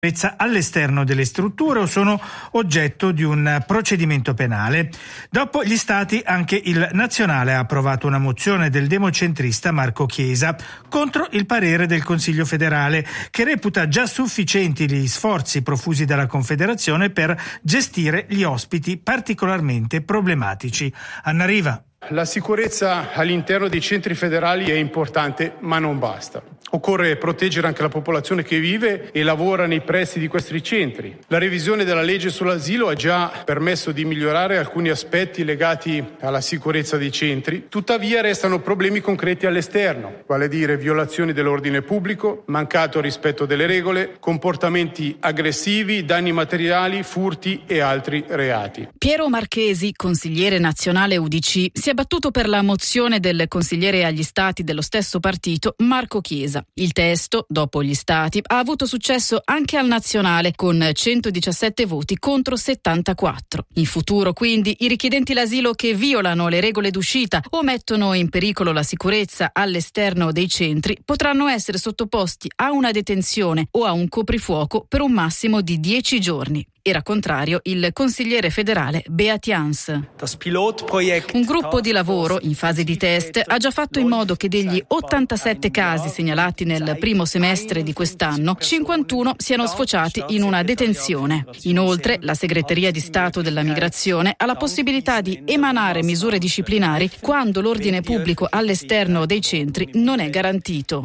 all'esterno delle strutture o sono oggetto di un procedimento penale. Dopo gli stati, anche il Nazionale ha approvato una mozione del democentrista Marco Chiesa contro il parere del Consiglio federale, che reputa già sufficienti gli sforzi profusi dalla Confederazione per gestire gli ospiti particolarmente problematici. Anna Riva. La sicurezza all'interno dei centri federali è importante, ma non basta. Occorre proteggere anche la popolazione che vive e lavora nei pressi di questi centri. La revisione della legge sull'asilo ha già permesso di migliorare alcuni aspetti legati alla sicurezza dei centri, tuttavia restano problemi concreti all'esterno, vale a dire violazioni dell'ordine pubblico, mancato rispetto delle regole, comportamenti aggressivi, danni materiali, furti e altri reati. Piero Marchesi, consigliere nazionale UDC, si è battuto per la mozione del consigliere agli stati dello stesso partito Marco Chiesa. Il testo, dopo gli stati, ha avuto successo anche al nazionale con 117 voti contro 74. In futuro, quindi, i richiedenti l'asilo che violano le regole d'uscita o mettono in pericolo la sicurezza all'esterno dei centri potranno essere sottoposti a una detenzione o a un coprifuoco per un massimo di 10 giorni. Era contrario il consigliere federale Beat Jans. Un gruppo di lavoro in fase di test ha già fatto in modo che degli 87 casi segnalati nel primo semestre di quest'anno, 51 siano sfociati in una detenzione. Inoltre, la Segreteria di Stato della Migrazione ha la possibilità di emanare misure disciplinari quando l'ordine pubblico all'esterno dei centri non è garantito.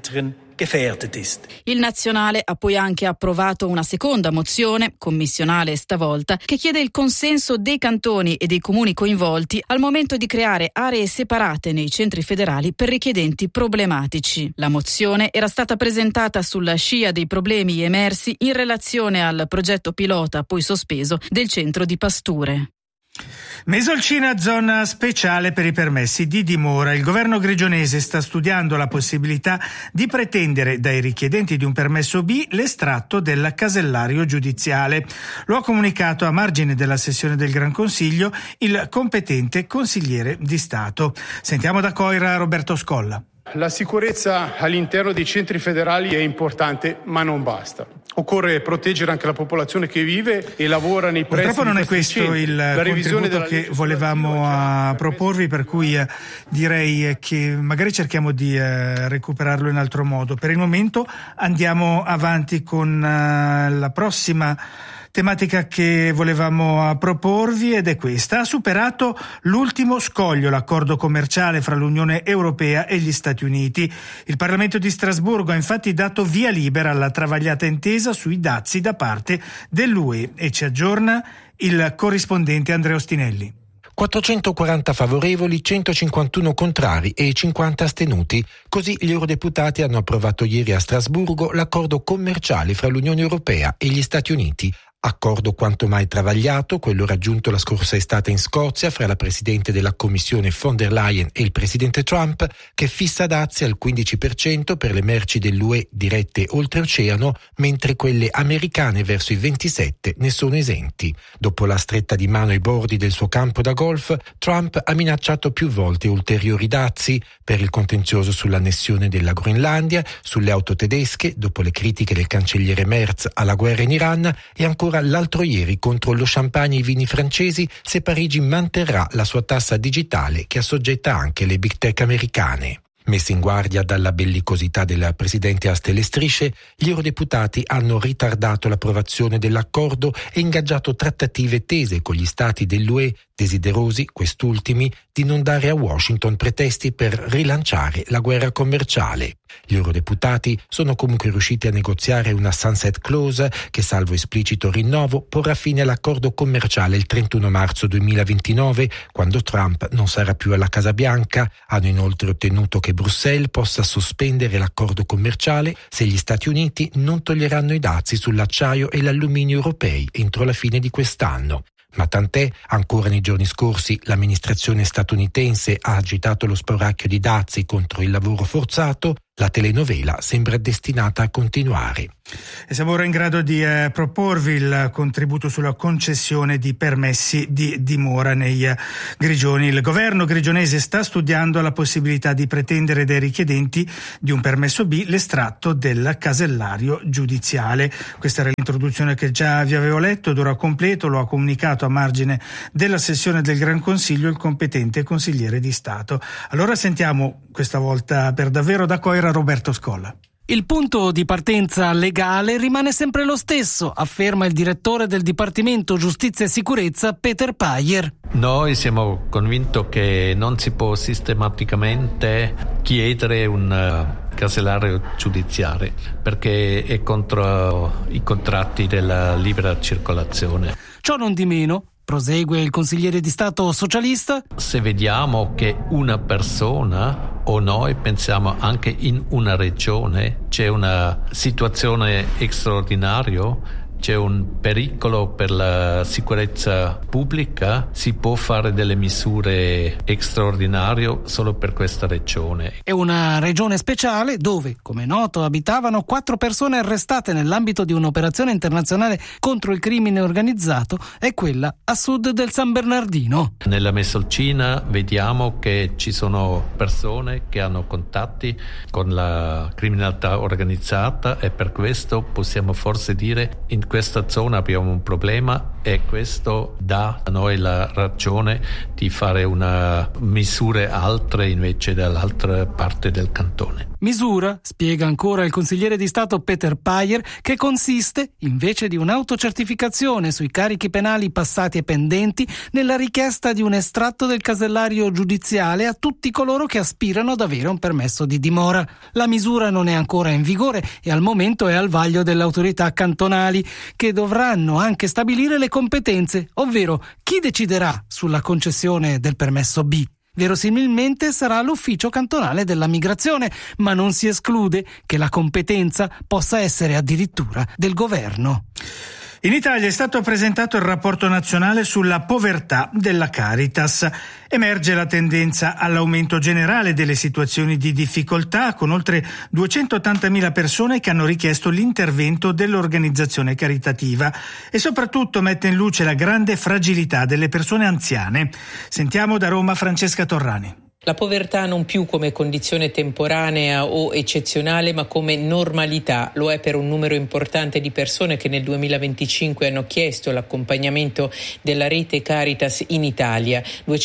Il Nazionale ha poi anche approvato una seconda mozione, commissionale stavolta, che chiede il consenso dei cantoni e dei comuni coinvolti al momento di creare aree separate nei centri federali per richiedenti problematici. La mozione era stata presentata sulla scia dei problemi emersi in relazione al progetto pilota, poi sospeso, del centro di Pasture. Mesolcina, zona speciale per i permessi di dimora. Il governo grigionese sta studiando la possibilità di pretendere dai richiedenti di un permesso B l'estratto del casellario giudiziale. Lo ha comunicato a margine della sessione del Gran Consiglio il competente consigliere di Stato. Sentiamo da Coira Roberto Scolla. La sicurezza all'interno dei centri federali è importante, ma non basta. Occorre proteggere anche la popolazione che vive e lavora nei pressi. Purtroppo non è questo il contributo che volevamo proporvi, per cui direi che magari cerchiamo di recuperarlo in altro modo. Per il momento andiamo avanti con la prossima tematica che volevamo proporvi, ed è questa. Ha superato l'ultimo scoglio l'accordo commerciale fra l'Unione Europea e gli Stati Uniti. Il Parlamento di Strasburgo ha infatti dato via libera alla travagliata intesa sui dazi da parte dell'UE, e ci aggiorna il corrispondente Andrea Ostinelli. 440 favorevoli, 151 contrari e 50 astenuti. Così gli eurodeputati hanno approvato ieri a Strasburgo l'accordo commerciale fra l'Unione Europea e gli Stati Uniti. Accordo quanto mai travagliato, quello raggiunto la scorsa estate in Scozia fra la Presidente della Commissione von der Leyen e il Presidente Trump, che fissa dazi al 15% per le merci dell'UE dirette oltreoceano, mentre quelle americane verso i 27% ne sono esenti. Dopo la stretta di mano ai bordi del suo campo da golf, Trump ha minacciato più volte ulteriori dazi per il contenzioso sull'annessione della Groenlandia, sulle auto tedesche, dopo le critiche del cancelliere Merz alla guerra in Iran, e ancora l'altro ieri contro lo champagne e i vini francesi se Parigi manterrà la sua tassa digitale che assoggetta anche le big tech americane. Messi in guardia dalla bellicosità del presidente a stelle e strisce, gli eurodeputati hanno ritardato l'approvazione dell'accordo e ingaggiato trattative tese con gli stati dell'UE, desiderosi, quest'ultimi, di non dare a Washington pretesti per rilanciare la guerra commerciale. Gli eurodeputati sono comunque riusciti a negoziare una sunset clause che, salvo esplicito rinnovo, porrà fine all'accordo commerciale il 31 marzo 2029, quando Trump non sarà più alla Casa Bianca. Hanno inoltre ottenuto che Bruxelles possa sospendere l'accordo commerciale se gli Stati Uniti non toglieranno i dazi sull'acciaio e l'alluminio europei entro la fine di quest'anno. Ma tant'è, ancora nei giorni scorsi l'amministrazione statunitense ha agitato lo spauracchio di dazi contro il lavoro forzato, La telenovela sembra destinata a continuare. E siamo ora in grado di proporvi il contributo sulla concessione di permessi di dimora nei Grigioni. Il governo grigionese sta studiando la possibilità di pretendere dai richiedenti di un permesso B l'estratto del casellario giudiziale. Questa era l'introduzione che già vi avevo letto ed ora completo lo ha comunicato a margine della sessione del Gran Consiglio il competente consigliere di Stato. Allora sentiamo questa volta per davvero da Coira Roberto Scolla. Il punto di partenza legale rimane sempre lo stesso, afferma il direttore del Dipartimento Giustizia e Sicurezza Peter Payer. Noi siamo convinti che non si può sistematicamente chiedere un casellario giudiziale perché è contro i contratti della libera circolazione. Ciò non di meno, prosegue il consigliere di Stato socialista, se vediamo che una persona o noi pensiamo anche in una regione c'è una situazione straordinaria, c'è un pericolo per la sicurezza pubblica, si può fare delle misure straordinarie solo per questa regione. È una regione speciale dove, come noto, abitavano 4 persone arrestate nell'ambito di un'operazione internazionale contro il crimine organizzato, è quella a sud del San Bernardino. Nella Mesolcina vediamo che ci sono persone che hanno contatti con la criminalità organizzata e per questo possiamo forse dire in questa zona abbiamo un problema e questo dà a noi la ragione di fare una misure altre invece dall'altra parte del cantone. Misura, spiega ancora il consigliere di Stato Peter Payer, che consiste, invece di un'autocertificazione sui carichi penali passati e pendenti, nella richiesta di un estratto del casellario giudiziale a tutti coloro che aspirano ad avere un permesso di dimora. La misura non è ancora in vigore e al momento è al vaglio delle autorità cantonali, che dovranno anche stabilire le competenze, ovvero chi deciderà sulla concessione del permesso B. Verosimilmente sarà l'ufficio cantonale della migrazione, ma non si esclude che la competenza possa essere addirittura del governo. In Italia è stato presentato il rapporto nazionale sulla povertà della Caritas. Emerge la tendenza all'aumento generale delle situazioni di difficoltà, con oltre 280.000 persone che hanno richiesto l'intervento dell'organizzazione caritativa e soprattutto mette in luce la grande fragilità delle persone anziane. Sentiamo da Roma Francesca Torrani. La povertà non più come condizione temporanea o eccezionale, ma come normalità. Lo è per un numero importante di persone che nel 2025 hanno chiesto l'accompagnamento della rete Caritas in Italia.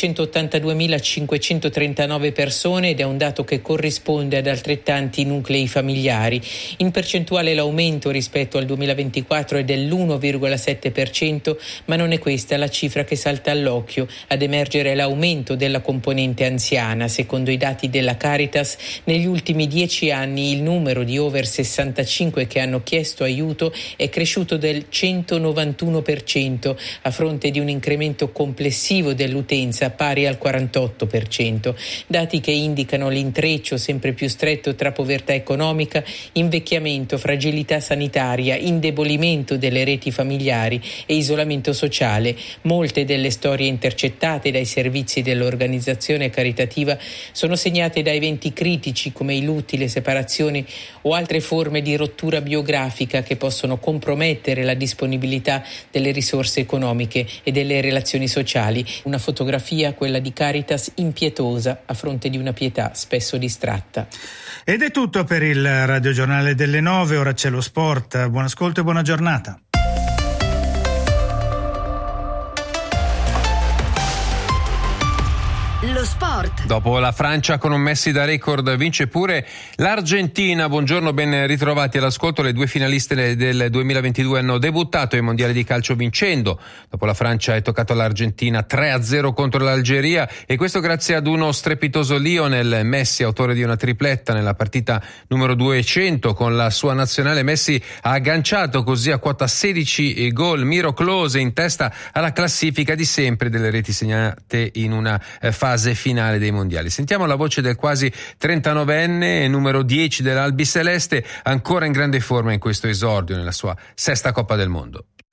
282.539 persone ed è un dato che corrisponde ad altrettanti nuclei familiari. In percentuale l'aumento rispetto al 2024 è dell'1,7%, ma non è questa la cifra che salta all'occhio. Ad emergere l'aumento della componente anziana. Secondo i dati della Caritas, negli ultimi 10 anni il numero di over 65 che hanno chiesto aiuto è cresciuto del 191%, a fronte di un incremento complessivo dell'utenza pari al 48%. Dati che indicano l'intreccio sempre più stretto tra povertà economica, invecchiamento, fragilità sanitaria, indebolimento delle reti familiari e isolamento sociale. Molte delle storie intercettate dai servizi dell'organizzazione caritativa sono segnate da eventi critici come i lutti, le separazioni o altre forme di rottura biografica che possono compromettere la disponibilità delle risorse economiche e delle relazioni sociali. Una fotografia, quella di Caritas, impietosa a fronte di una pietà spesso distratta. Ed è tutto per il radiogiornale delle 9, ora c'è lo sport. Buon ascolto e buona giornata. Lo sport. Dopo la Francia con un Messi da record vince pure l'Argentina. Buongiorno, ben ritrovati all'ascolto. Le 2 finaliste del 2022 hanno debuttato ai mondiali di calcio vincendo. Dopo la Francia è toccato all'Argentina 3-0 contro l'Algeria e questo grazie ad uno strepitoso Lionel Messi, autore di una tripletta nella partita numero 200 con la sua nazionale. Messi ha agganciato così a quota 16 gol miracolose in testa alla classifica di sempre delle reti segnate in una fase finale dei mondiali. Sentiamo la voce del quasi 39enne, numero 10 dell'Albiceleste, ancora in grande forma in questo esordio nella sua 6ª Coppa del Mondo.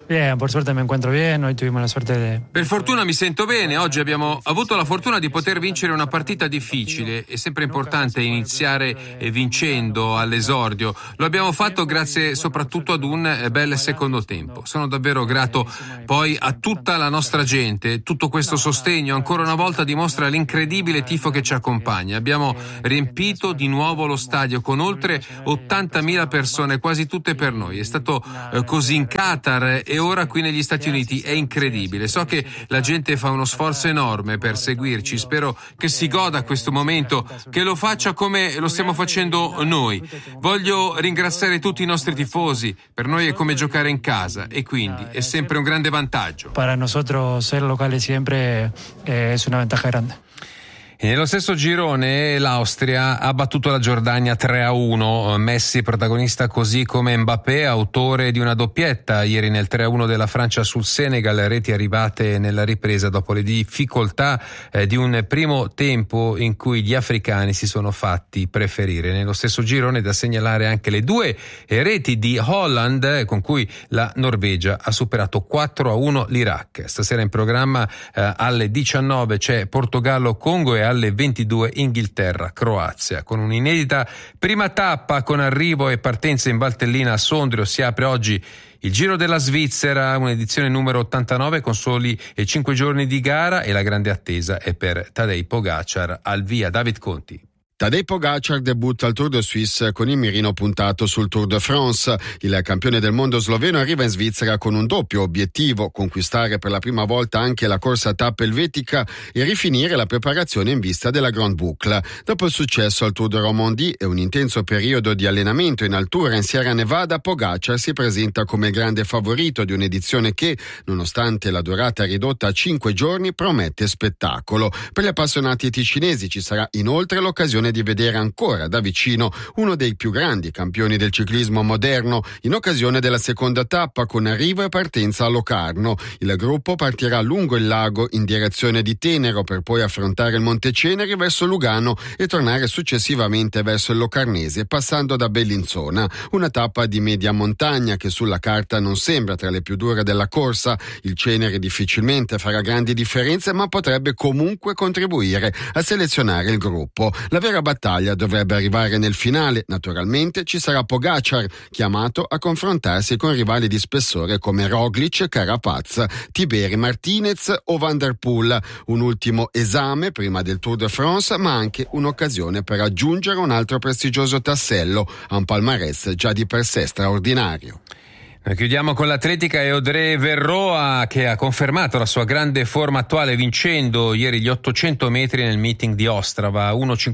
Bien, por suerte me encuentro bien, hoy tuvimos la suerte de... Per fortuna mi sento bene, oggi abbiamo avuto la fortuna di poter vincere una partita difficile, è sempre importante iniziare vincendo all'esordio, lo abbiamo fatto grazie soprattutto ad un bel secondo tempo. Sono davvero grato poi a tutta la nostra gente, tutto questo sostegno ancora una volta dimostra l'incredibile tifo che ci accompagna. Abbiamo riempito di nuovo lo stadio con oltre 80.000 persone, quasi tutte per noi, è stato così in Qatar e ora qui negli Stati Uniti, è incredibile. So che la gente fa uno sforzo enorme per seguirci, spero che si goda questo momento, che lo faccia come lo stiamo facendo noi. Voglio ringraziare tutti i nostri tifosi, per noi è come giocare in casa e quindi è sempre un grande vantaggio. Para nosotros ser locales siempre es una ventaja grande. E nello stesso girone l'Austria ha battuto la Giordania 3-1, Messi protagonista così come Mbappé, autore di una doppietta ieri nel 3-1 della Francia sul Senegal, reti arrivate nella ripresa dopo le difficoltà di un primo tempo in cui gli africani si sono fatti preferire. Nello stesso girone da segnalare anche le due reti di Holland con cui la Norvegia ha superato 4-1 l'Iraq. Stasera in programma alle 19 c'è Portogallo-Congo e alle 22 Inghilterra-Croazia. Con un'inedita prima tappa con arrivo e partenza in Valtellina a Sondrio si apre oggi il Giro della Svizzera, un'edizione numero 89 con soli 5 giorni di gara e la grande attesa è per Tadej Pogačar al via. David Conti. Tadej Pogačar debutta al Tour de Suisse con il mirino puntato sul Tour de France. Il campione del mondo sloveno arriva in Svizzera con un doppio obiettivo: conquistare per la prima volta anche la corsa tappa elvetica e rifinire la preparazione in vista della Grande Boucle. Dopo il successo al Tour de Romandie e un intenso periodo di allenamento in altura in Sierra Nevada, Pogačar si presenta come il grande favorito di un'edizione che, nonostante la durata ridotta a 5 giorni, promette spettacolo. Per gli appassionati ticinesi ci sarà inoltre l'occasione di vedere ancora da vicino uno dei più grandi campioni del ciclismo moderno in occasione della seconda tappa con arrivo e partenza a Locarno. Il gruppo partirà lungo il lago in direzione di Tenero per poi affrontare il Monte Ceneri verso Lugano e tornare successivamente verso il Locarnese passando da Bellinzona. Una tappa di media montagna che sulla carta non sembra tra le più dure della corsa. Il Ceneri difficilmente farà grandi differenze ma potrebbe comunque contribuire a selezionare il gruppo. La vera battaglia dovrebbe arrivare nel finale. Naturalmente ci sarà Pogačar, chiamato a confrontarsi con rivali di spessore come Roglic, Carapaz, Tiberi, Martinez o Van der Poel. Un ultimo esame prima del Tour de France, ma anche un'occasione per aggiungere un altro prestigioso tassello a un palmarès già di per sé straordinario. Chiudiamo con l'atletica e Audrey Verroa che ha confermato la sua grande forma attuale vincendo ieri gli 800 metri nel meeting di Ostrava,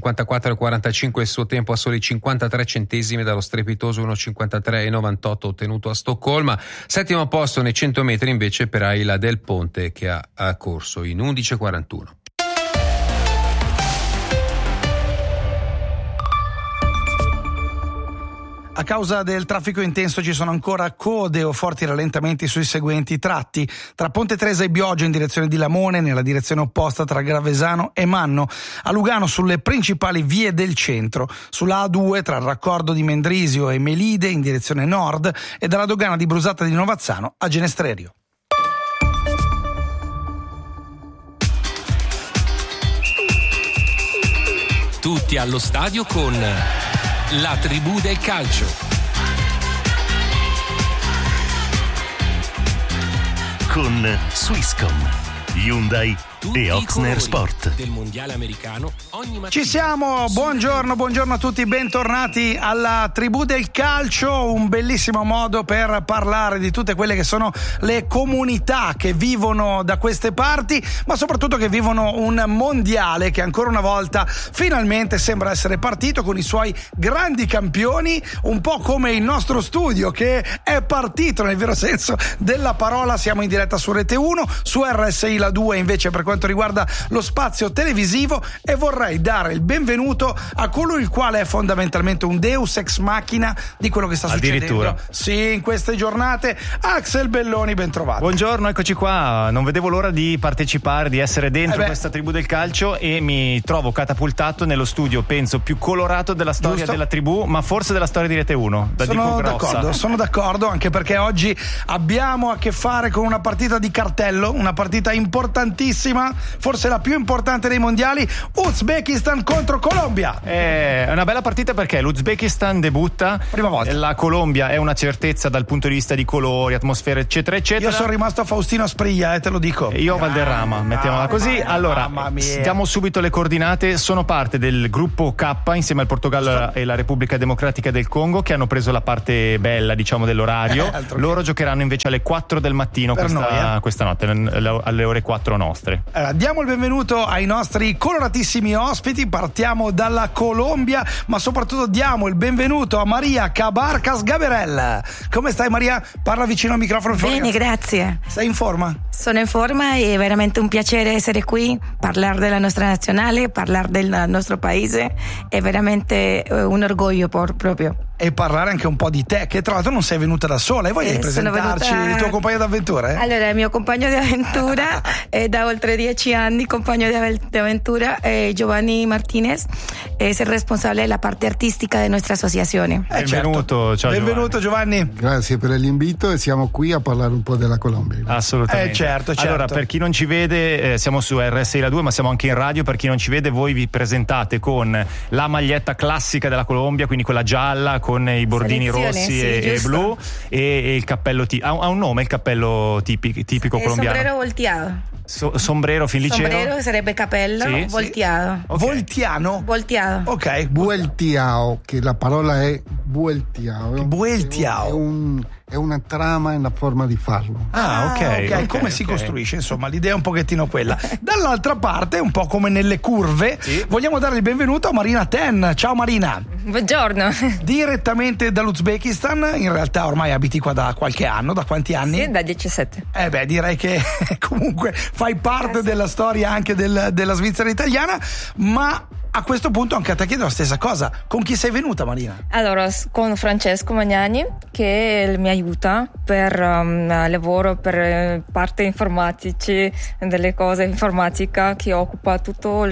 1.54,45 il suo tempo a soli 53 centesimi dallo strepitoso 1.53,98 ottenuto a Stoccolma. Settimo posto nei 100 metri invece per Ayla Del Ponte che ha corso in 11.41. A causa del traffico intenso ci sono ancora code o forti rallentamenti sui seguenti tratti: tra Ponte Tresa e Bioggio in direzione di Lamone, nella direzione opposta tra Gravesano e Manno, a Lugano sulle principali vie del centro, sulla A2 tra il raccordo di Mendrisio e Melide in direzione nord e dalla dogana di Brusata di Novazzano a Genestrerio. Tutti allo stadio con la tribù del calcio. Con Swisscom, Hyundai e Oxner Sport. Del mondiale americano Ci siamo, buongiorno a tutti, bentornati alla tribù del calcio, un bellissimo modo per parlare di tutte quelle che sono le comunità che vivono da queste parti, ma soprattutto che vivono un mondiale che ancora una volta finalmente sembra essere partito con i suoi grandi campioni, un po' come il nostro studio che è partito nel vero senso della parola. Siamo in diretta su Rete 1, su RSI La 2 invece per quanto quanto riguarda lo spazio televisivo, e vorrei dare il benvenuto a colui il quale è fondamentalmente un deus ex machina di quello che sta succedendo. Sì, in queste giornate. Axel Belloni, ben trovato. Buongiorno, eccoci qua. Non vedevo l'ora di partecipare, di essere dentro questa tribù del calcio, e mi trovo catapultato nello studio, penso, più colorato della storia della tribù, ma forse della storia di Rete 1. Sono d'accordo, anche perché oggi abbiamo a che fare con una partita di cartello, una partita importantissima, forse la più importante dei mondiali, Uzbekistan contro Colombia. È una bella partita perché l'Uzbekistan debutta, prima volta. La Colombia è una certezza dal punto di vista di colori, atmosfere, eccetera eccetera. Io sono rimasto a Faustino Asprilla, te lo dico. Io Valderrama, mettiamola così. Allora, diamo subito le coordinate. Sono parte del gruppo K insieme al Portogallo e la Repubblica Democratica del Congo, che hanno preso la parte bella, diciamo, dell'orario. Loro giocheranno invece alle 4 del mattino questa notte, alle ore 4 nostre. Allora, diamo il benvenuto ai nostri coloratissimi ospiti. Partiamo dalla Colombia, ma soprattutto diamo il benvenuto a Maria Cabarcas Gaberel. Come stai, Maria? Parla vicino al microfono. Bene, grazie. Sei in forma? Sono in forma, è veramente un piacere essere qui, parlare della nostra nazionale, parlare del nostro paese, è veramente un orgoglio proprio. E parlare anche un po' di te, che tra l'altro non sei venuta da sola, e vuoi presentarci il tuo compagno d'avventura? Allora, il mio compagno di avventura è da oltre 10 anni, compagno di avventura, Giovanni Martinez, è il responsabile della parte artistica di nostra associazione. Benvenuto, ciao benvenuto Giovanni. Grazie per l'invito, e siamo qui a parlare un po' della Colombia. Assolutamente. Certo. Allora, per chi non ci vede, siamo su RSI La 2, ma siamo anche in radio. Per chi non ci vede, voi vi presentate con la maglietta classica della Colombia, quindi quella gialla con i bordini rossi e blu, e il cappello ha un nome il cappello tipico colombiano? Sombrero volteado. Sombrero fin liceo? Sombrero sarebbe cappello volteado. Okay. Voltiano? Volteado. Ok. Vueltiao, che la parola è vueltiao. Vueltiao. È una trama e una forma di farlo. Ok. Come si costruisce? Insomma, l'idea è un pochettino quella. Dall'altra parte, un po' come nelle curve, vogliamo dare il benvenuto a Marina Ten. Ciao Marina. Buongiorno. Direttamente dall'Uzbekistan, in realtà ormai abiti qua da qualche anno, da quanti anni? Sì, da 17. Direi che comunque fai parte della storia anche della Svizzera italiana, ma a questo punto anche a te chiedo la stessa cosa. Con chi sei venuta, Marina? Allora, con Francesco Magnani, che mi aiuta per lavoro, per parte informatici, delle cose informatica, che occupa tutto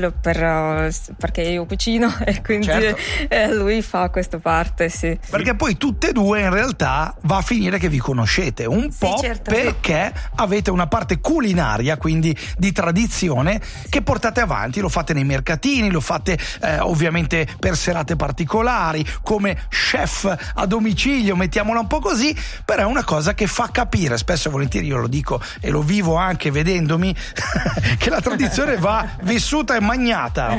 perché io cucino, e quindi lui fa questa parte, sì. Perché poi tutte e due in realtà va a finire che vi conoscete un po', perché avete una parte culinaria, quindi di tradizione, che portate avanti, lo fate nei mercatini, lo fate ovviamente per serate particolari, come chef a domicilio, mettiamola un po' così, però è una cosa che fa capire, spesso e volentieri, io lo dico e lo vivo anche vedendomi, che la tradizione va vissuta e mangiata.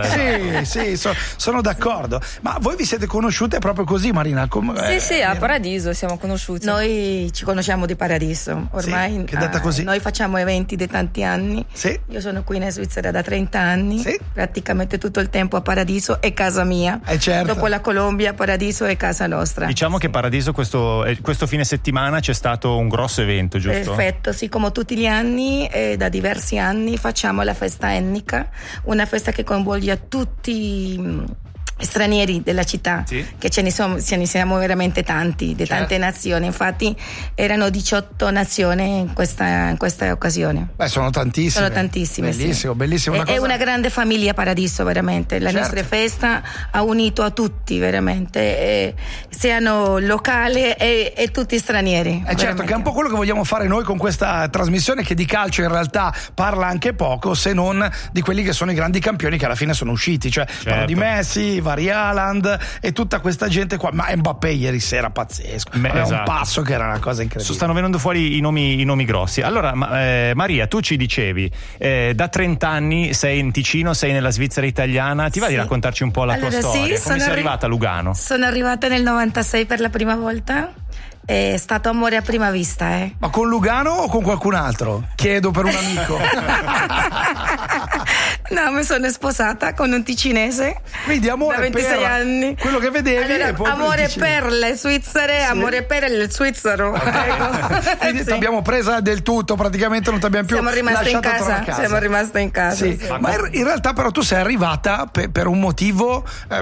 Sono d'accordo. Ma voi vi siete conosciute proprio così, Marina? Sì, a Paradiso siamo conosciuti. Noi ci conosciamo di Paradiso ormai, che è detta così. Noi facciamo eventi da tanti anni. Io sono qui in Svizzera da 30 anni, praticamente tutto il tempo a Paradiso è casa mia. Dopo la Colombia, Paradiso è casa nostra. Diciamo che Paradiso questo fine settimana c'è stato un grosso evento, giusto? Perfetto, sì, come tutti gli anni, da diversi anni facciamo la festa etnica, una festa che coinvolge tutti stranieri della città, che ce ne siamo veramente tanti, di tante nazioni. Infatti erano 18 nazioni in questa occasione. Sono tantissime. Bellissimo. È una grande famiglia Paradiso, veramente. La nostra festa ha unito a tutti, veramente, siano locali e tutti stranieri. Certo, che è un po' quello che vogliamo fare noi con questa trasmissione, che di calcio in realtà parla anche poco, se non di quelli che sono i grandi campioni che alla fine sono usciti, parlo di Messi, vari Haaland e tutta questa gente qua, ma Mbappé ieri sera pazzesco, era un passo che era una cosa incredibile. Stanno venendo fuori i nomi grossi. Allora Maria, tu ci dicevi da 30 anni sei in Ticino, sei nella Svizzera italiana, ti va di raccontarci un po' la tua storia? Come sei arrivata a Lugano? Sono arrivata nel 96 per la prima volta. È stato amore a prima vista, Ma con Lugano o con qualcun altro? Chiedo per un amico. No, mi sono sposata con un ticinese. Quindi amore da 26 anni. Quello che vedevi allora, è proprio amore per le svizzere, sì. Amore per il svizzero. Quindi ti abbiamo presa del tutto, praticamente non ti abbiamo più lasciato tornare a casa. Siamo rimaste in casa. Sì. Sì. Ma in realtà però tu sei arrivata per un motivo,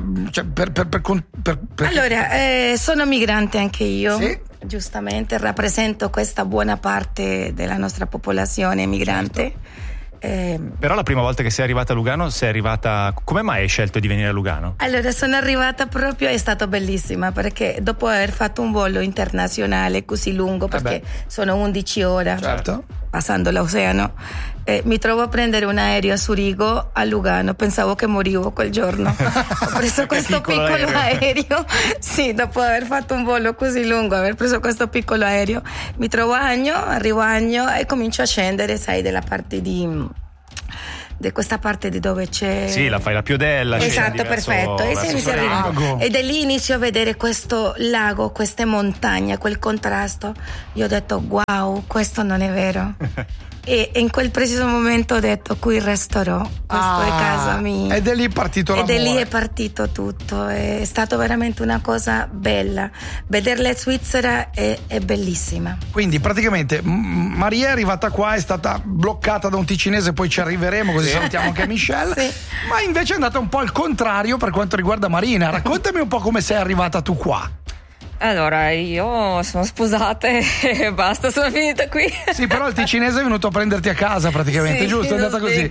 Allora, sono migrante anche io. Sì. Giustamente rappresento questa buona parte della nostra popolazione migrante. Certo. Però la prima volta che sei arrivata a Lugano, come mai hai scelto di venire a Lugano? Allora, sono arrivata proprio, è stato bellissima, perché dopo aver fatto un volo internazionale così lungo, perché sono 11 ore, certo, passando l'oceano, mi trovo a prendere un aereo a Zurigo, a Lugano, pensavo che morivo quel giorno. Ho preso questo piccolo aereo. Sì, dopo aver fatto un volo così lungo, aver preso questo piccolo aereo, mi trovo a Agno, arrivo a Agno e comincio a scendere, sai, della parte di questa parte di dove c'è. Sì, fai la Piodella. Esatto, perfetto. Ed è lì inizio a vedere questo lago, queste montagne, quel contrasto. Io ho detto wow, questo non è vero. E in quel preciso momento ho detto qui resterò, questo è casa mia. Ed è lì partito l'amore. Ed è lì è partito tutto, è stato veramente una cosa bella. Vedere la Svizzera è bellissima. Quindi praticamente Maria è arrivata qua, è stata bloccata da un ticinese, poi ci arriveremo, così salutiamo anche Michelle. Sì. Ma invece è andata un po' al contrario per quanto riguarda Marina. Raccontami un po' come sei arrivata tu qua. Allora, io sono sposata e basta, sono finita qui. Sì, però il ticinese è venuto a prenderti a casa praticamente, sì, giusto? È andata così.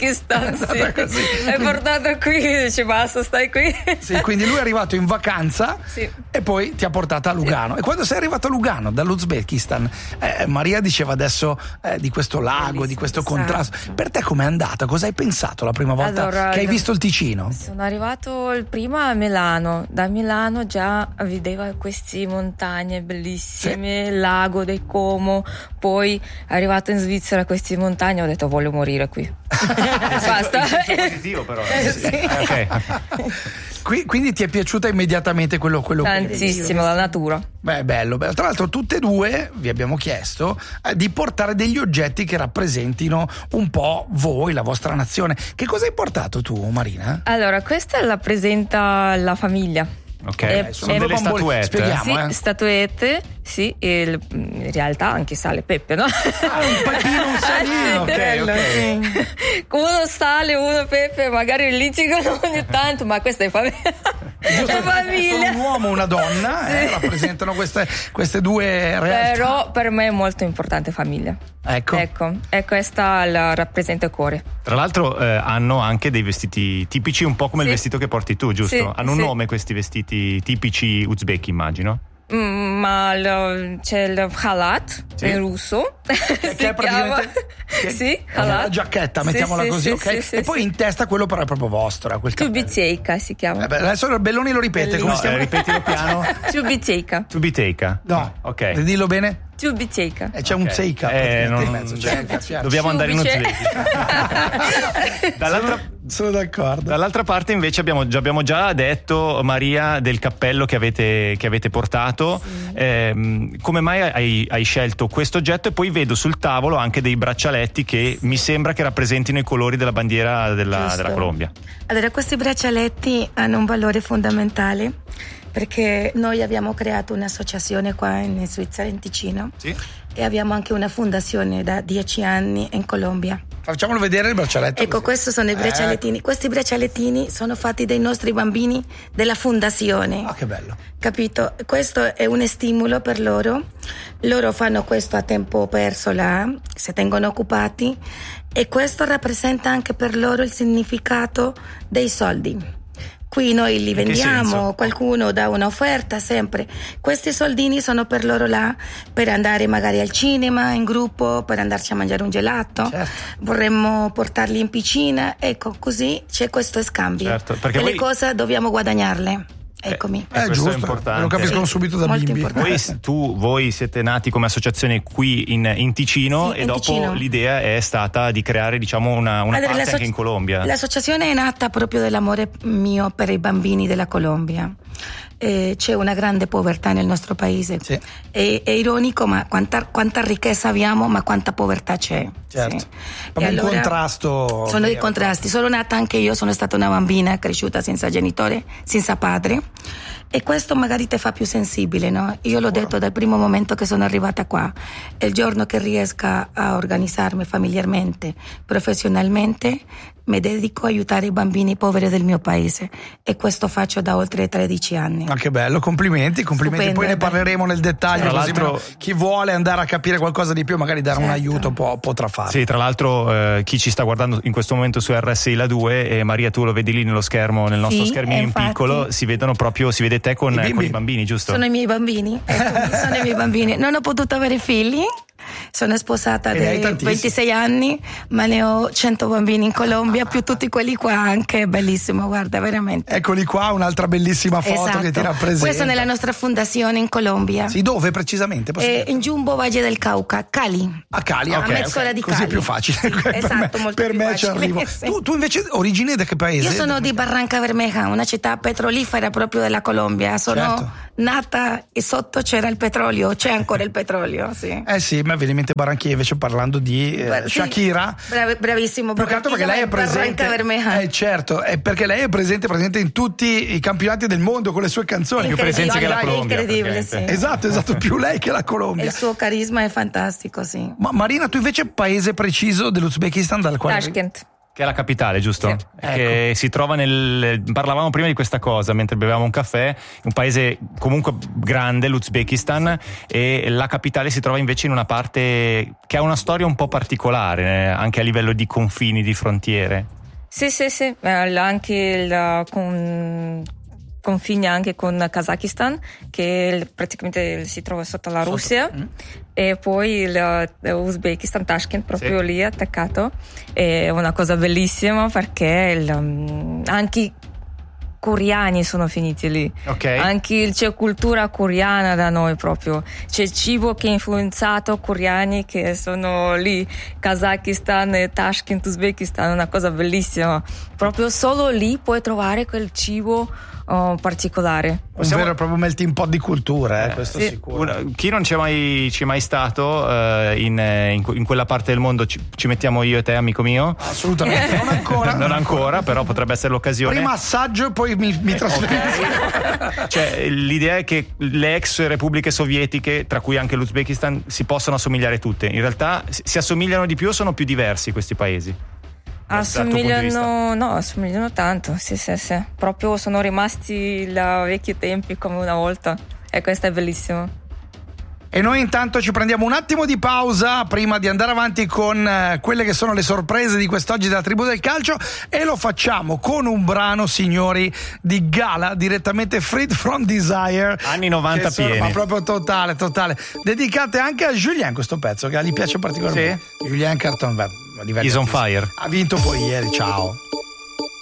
È portato qui, dice basta, stai qui. Sì, quindi lui è arrivato in vacanza e poi ti ha portata a Lugano. Sì. E quando sei arrivato a Lugano dall'Uzbekistan, Maria diceva adesso di questo lago, di questo contrasto. Per te com'è andata? Cosa hai pensato la prima volta che hai visto il Ticino? Sono arrivato prima a Milano. Da Milano già vedevo questi montagne bellissime, il lago del Como, poi arrivato in Svizzera queste montagne, ho detto voglio morire qui. Basta. In senso positivo però. Sì. Okay. Quindi ti è piaciuta immediatamente quello tantissimo, la natura. Beh, bello. Tra l'altro tutte e due vi abbiamo chiesto di portare degli oggetti che rappresentino un po' voi, la vostra nazione. Che cosa hai portato tu, Marina? Allora, questa rappresenta la famiglia. Ok, sono delle statuette. Spieghiamo, sì, statuette, sì, e in realtà anche sale e pepe, no? Un papino, un salino. Ok. Uno sale, uno pepe, magari litigano ogni tanto, ma questa è famiglia. Sono un uomo e una donna, rappresentano queste due realtà. Però per me è molto importante famiglia. Ecco. E questa la rappresenta il cuore. Tra l'altro hanno anche dei vestiti tipici, un po' come il vestito che porti tu, giusto? Sì, hanno un nome questi vestiti tipici uzbeki, immagino. Ma c'è il halat in russo, che è praticamente halat. La giacchetta, mettiamola così, ok? E poi in testa quello però è proprio vostro, quel Tubiteika si chiama. Adesso Belloni lo ripete, come si chiama? Ripetilo piano. Tubiteika. No, ok. Dillo bene? Tubiteika. E c'è un zeika in mezzo. Dobbiamo andare in Uzbeki. Sono d'accordo. Dall'altra parte invece abbiamo già detto, Maria, del cappello che avete portato. Sì. Come mai hai scelto questo oggetto? E poi vedo sul tavolo anche dei braccialetti che mi sembra che rappresentino i colori della bandiera della Colombia. Allora, questi braccialetti hanno un valore fondamentale, perché noi abbiamo creato un'associazione qua in Svizzera, in Ticino, e abbiamo anche una fondazione da 10 anni in Colombia. Facciamolo vedere il braccialetto. Ecco, questi sono i braccialettini. Questi braccialettini sono fatti dai nostri bambini della fondazione. Ah, che bello. Capito? Questo è un stimolo per loro. Loro fanno questo a tempo perso là, si tengono occupati, e questo rappresenta anche per loro il significato dei soldi. Qui noi li vendiamo, qualcuno dà un'offerta sempre. Questi soldini sono per loro là, per andare magari al cinema in gruppo, per andarci a mangiare un gelato. Certo. Vorremmo portarli in piscina, ecco, così c'è questo scambio. Certo, perché le cose dobbiamo guadagnarle. Eccomi. È giusto, è importante. Lo capiscono subito da bimbi. Voi siete nati come associazione qui in Ticino, e dopo Ticino. L'idea è stata di creare, diciamo, una parte anche in Colombia. L'associazione è nata proprio dall'amore mio per i bambini della Colombia. c'è una grande povertà nel nostro paese. Sì. È ironico, ma quanta ricchezza abbiamo, ma quanta povertà c'è. Certo. Sì. Proprio un contrasto. Sono dei contrasti. Sono nata anche io, sono stata una bambina cresciuta senza genitore, senza padre. E questo magari ti fa più sensibile, no? Io l'ho detto dal primo momento che sono arrivata qua. Il giorno che riesca a organizzarmi familiarmente, professionalmente, mi dedico a aiutare i bambini poveri del mio paese, e questo faccio da oltre 13 anni. Che bello, complimenti. Stupendo, poi ne parleremo nel dettaglio, tra così l'altro chi vuole andare a capire qualcosa di più, magari dare un aiuto potrà farlo. Sì, tra l'altro chi ci sta guardando in questo momento su RSI La 2, e Maria, tu lo vedi lì nello schermo, nel nostro schermino in piccolo, si vede te con i bambini, giusto? Sono i miei bambini, sono i miei bambini. Non ho potuto avere figli. Sono sposata da 26 anni, ma ne ho 100 bambini in Colombia, più tutti quelli qua anche. Bellissimo, guarda, veramente. Eccoli qua, un'altra bellissima foto che ti rappresenta. Questa è nella nostra fondazione in Colombia. Sì, dove precisamente? In Jumbo Valle del Cauca, Cali. A Cali, a mezz'ora di Cali. Così è più facile. Esatto, molto per me ci arrivo. Sì. Tu invece origine da che paese? Io sono di Barranca Bermeja, una città petrolifera proprio della Colombia. Sono nata e sotto c'era il petrolio, c'è ancora il petrolio, sì. Sì, ma viene in mente Barranchilla, invece parlando di Shakira. Bravissimo, più che altro perché lei è presente. Certo, è perché lei è presente in tutti i campionati del mondo con le sue canzoni. Più presenza che la Colombia. Incredibile, sì. Esatto, più lei che la Colombia. Il suo carisma è fantastico, sì. Ma Marina, tu invece paese preciso dell'Uzbekistan dal quale Tashkent. Che è la capitale, giusto? Sì. Che si trova parlavamo prima di questa cosa mentre bevevamo un caffè, un paese comunque grande, l'Uzbekistan, e la capitale si trova invece in una parte che ha una storia un po' particolare, anche a livello di confini, di frontiere. Sì, anche confina anche con Kazakistan, che praticamente si trova sotto la Russia, e poi l'Uzbekistan, Tashkent, proprio lì attaccato. È una cosa bellissima perché anche i coreani sono finiti lì. Anche c'è cultura coreana da noi proprio. C'è cibo che ha influenzato coreani che sono lì, Kazakistan, Tashkent, Uzbekistan, è una cosa bellissima. Proprio solo lì puoi trovare quel cibo particolare. Un vero e proprio melting pot di cultura, questo sicuro. Chi non c'è mai stato in quella parte del mondo, ci mettiamo io e te, amico mio? Assolutamente, non ancora, però potrebbe essere l'occasione. Prima assaggio e poi mi trasferisco. Cioè, l'idea è che le ex repubbliche sovietiche, tra cui anche l'Uzbekistan, si possano assomigliare tutte. In realtà si assomigliano di più o sono più diversi questi paesi? Assomigliano tanto, sì. Proprio sono rimasti i vecchi tempi come una volta, e questo è bellissimo. E noi intanto ci prendiamo un attimo di pausa prima di andare avanti con quelle che sono le sorprese di quest'oggi della Tribù del Calcio, e lo facciamo con un brano, signori, di Gala, direttamente Freed from Desire, anni 90 pieni, ma proprio totale, dedicate anche a Julien, questo pezzo che gli piace particolarmente. Julien Carton, a livello Is on fire. Ha vinto poi ieri, ciao.